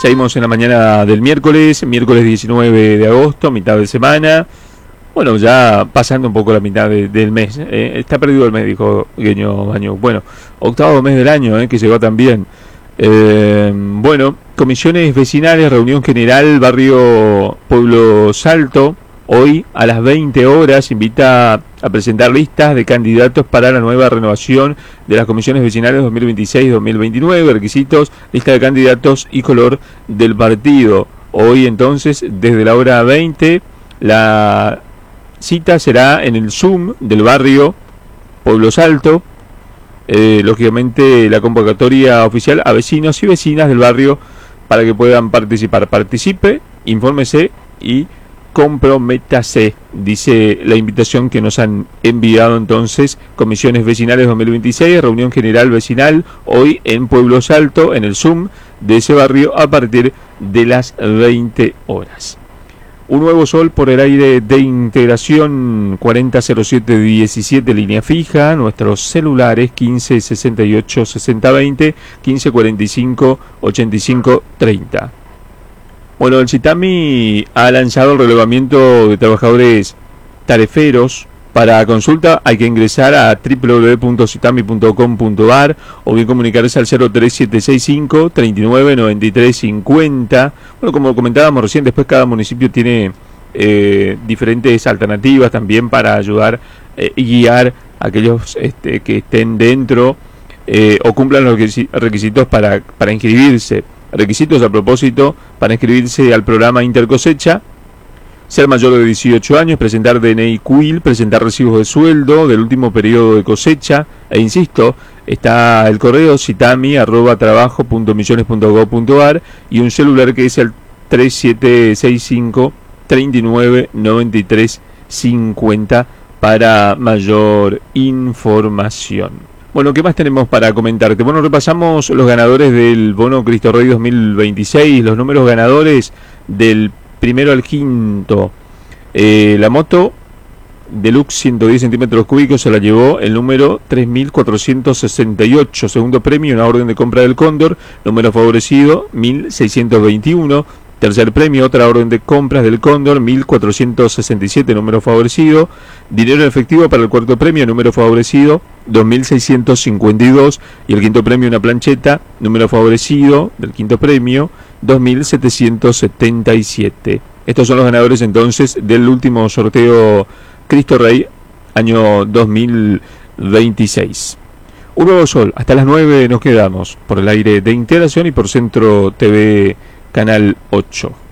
Seguimos en la mañana del miércoles 19 de agosto, mitad de semana. Bueno, ya pasando un poco la mitad del mes. Está perdido el mes, dijo Gueño Baño. Bueno, octavo mes del año, que llegó también. Bueno, comisiones vecinales, reunión general, barrio Pueblo Salto. Hoy a las 20 horas invita a presentar listas de candidatos para la nueva renovación de las comisiones vecinales 2026-2029, requisitos, lista de candidatos y color del partido. Hoy entonces, desde la hora 20, la cita será en el Zoom del barrio Pueblo Salto. Lógicamente la convocatoria oficial a vecinos y vecinas del barrio para que puedan participar. Participe, infórmese y comprométase, dice la invitación que nos han enviado entonces. Comisiones vecinales 2026, reunión general vecinal hoy en Pueblo Salto, en el Zoom de ese barrio a partir de las 20 horas. Un nuevo sol por el aire de integración 400717 línea fija, nuestros celulares 1568 6020, 1545 8530. Bueno, el CITAMI ha lanzado el relevamiento de trabajadores tareferos. Para consulta hay que ingresar a www.citami.com.ar o bien comunicarse al 03765 39 93 50. Bueno, como comentábamos recién, después cada municipio tiene diferentes alternativas también para ayudar y guiar a aquellos que estén dentro o cumplan los requisitos para inscribirse. Requisitos a propósito para inscribirse al programa Intercosecha: ser mayor de 18 años, presentar DNI CUIL, presentar recibos de sueldo del último periodo de cosecha, e insisto, está el correo citami@trabajo.millones.gov.ar y un celular que es el 3765 39 93 50 para mayor información. Bueno, ¿qué más tenemos para comentarte? Bueno, repasamos los ganadores del bono Cristo Rey 2026, los números ganadores del primero al quinto. La moto Deluxe 110 centímetros cúbicos se la llevó el número 3468. Segundo premio, una orden de compra del Cóndor, número favorecido 1621. Tercer premio, otra orden de compras del Cóndor, 1467, número favorecido. Dinero en efectivo para el cuarto premio, número favorecido 2652. Y el quinto premio, una plancheta, número favorecido del quinto premio 2777. Estos son los ganadores entonces del último sorteo Cristo Rey año 2026. Un nuevo sol, hasta las 9 nos quedamos por el aire de integración y por Centro TV Canal 8.